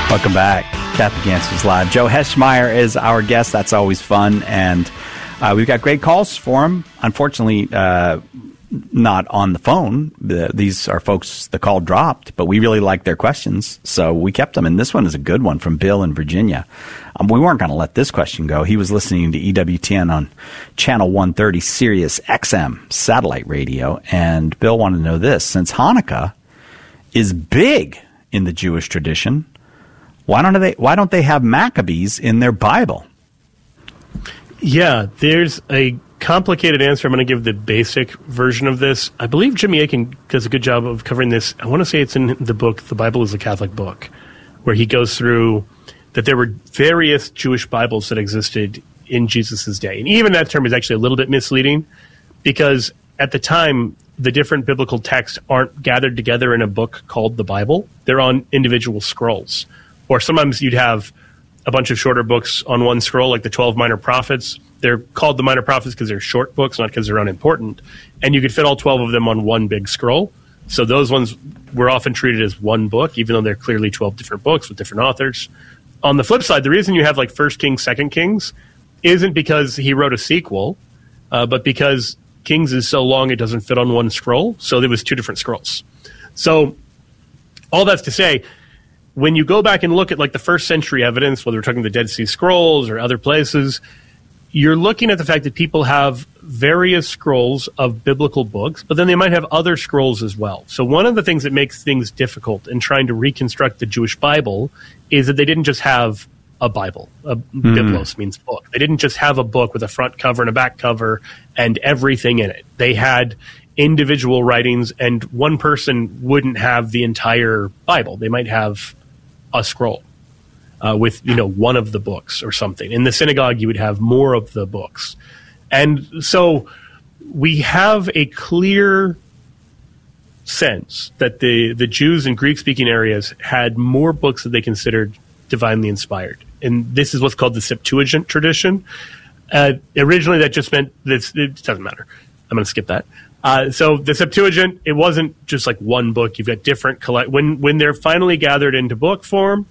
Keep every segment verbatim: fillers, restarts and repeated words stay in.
Welcome back. Catholic Answers Live. Joe Heschmeyer is our guest. That's always fun. And uh, we've got great calls for him. Unfortunately, uh, not on the phone. The, these are folks, the call dropped, but we really liked their questions, so we kept them. And this one is a good one from Bill in Virginia. Um, we weren't going to let this question go. He was listening to E W T N on Channel one thirty Sirius X M satellite radio, and Bill wanted to know this. Since Hanukkah is big in the Jewish tradition, why don't they, why don't they have Maccabees in their Bible? Yeah, there's a complicated answer. I'm going to give the basic version of this. I believe Jimmy Akin does a good job of covering this. I want to say it's in the book, The Bible is a Catholic Book, where he goes through that there were various Jewish Bibles that existed in Jesus' day. And even that term is actually a little bit misleading, because at the time, the different biblical texts aren't gathered together in a book called the Bible. They're on individual scrolls. Or sometimes you'd have a bunch of shorter books on one scroll, like the twelve Minor Prophets. They're called the Minor Prophets because they're short books, not because they're unimportant. And you could fit all twelve of them on one big scroll. So those ones were often treated as one book, even though they're clearly twelve different books with different authors. On the flip side, the reason you have like First Kings, Second Kings isn't because he wrote a sequel, uh, but because Kings is so long it doesn't fit on one scroll. So there was two different scrolls. So all that's to say, when you go back and look at like the first century evidence, whether we're talking the Dead Sea Scrolls or other places, you're looking at the fact that people have various scrolls of biblical books, but then they might have other scrolls as well. So one of the things that makes things difficult in trying to reconstruct the Jewish Bible is that they didn't just have a Bible. A mm. Biblos means book. They didn't just have a book with a front cover and a back cover and everything in it. They had individual writings, and one person wouldn't have the entire Bible. They might have a scroll uh, with, you know, one of the books or something. In the synagogue, you would have more of the books. And so we have a clear sense that the, the Jews in Greek-speaking areas had more books that they considered divinely inspired. And this is what's called the Septuagint tradition. Uh, originally, that just meant this. It doesn't matter. I'm going to skip that. Uh, so the Septuagint, it wasn't just like one book. You've got different collect. When when they're finally gathered into book form,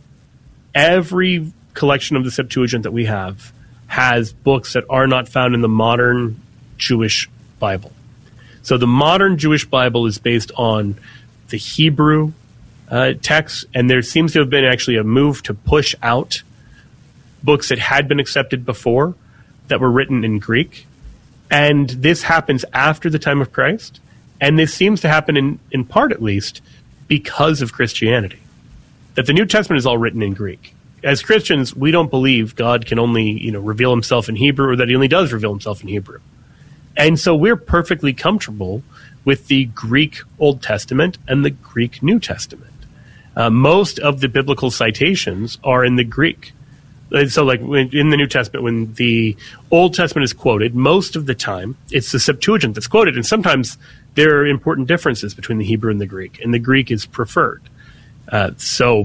every collection of the Septuagint that we have has books that are not found in the modern Jewish Bible. So the modern Jewish Bible is based on the Hebrew uh, text, and there seems to have been actually a move to push out books that had been accepted before that were written in Greek. And this happens after the time of Christ. And this seems to happen, in, in part at least, because of Christianity. That the New Testament is all written in Greek. As Christians, we don't believe God can only, you know, reveal himself in Hebrew, or that he only does reveal himself in Hebrew. And so we're perfectly comfortable with the Greek Old Testament and the Greek New Testament. Uh, most of the biblical citations are in the Greek. So like in the New Testament, when the Old Testament is quoted, most of the time it's the Septuagint that's quoted. And sometimes there are important differences between the Hebrew and the Greek, and the Greek is preferred. Uh, so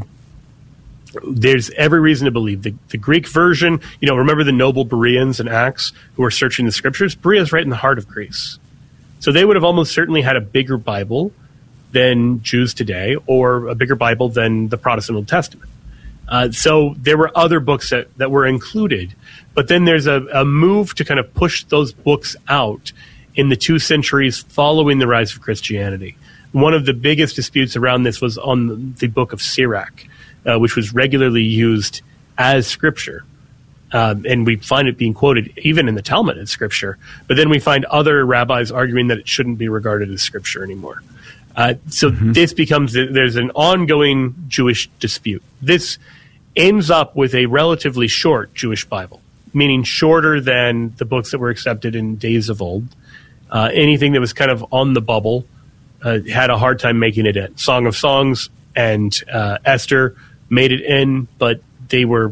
there's every reason to believe the, the Greek version, you know, remember the noble Bereans in Acts who were searching the scriptures? Berea is right in the heart of Greece. So they would have almost certainly had a bigger Bible than Jews today, or a bigger Bible than the Protestant Old Testament. Uh, so there were other books that, that were included, but then there's a, a move to kind of push those books out in the two centuries following the rise of Christianity. One of the biggest disputes around this was on the, the book of Sirach, uh, which was regularly used as scripture. Um, and we find it being quoted even in the Talmud as scripture. But then we find other rabbis arguing that it shouldn't be regarded as scripture anymore. Uh, so mm-hmm. this becomes, there's an ongoing Jewish dispute. This ends up with a relatively short Jewish Bible, meaning shorter than the books that were accepted in days of old. Uh, anything that was kind of on the bubble uh, had a hard time making it in. Song of Songs and uh, Esther made it in, but they were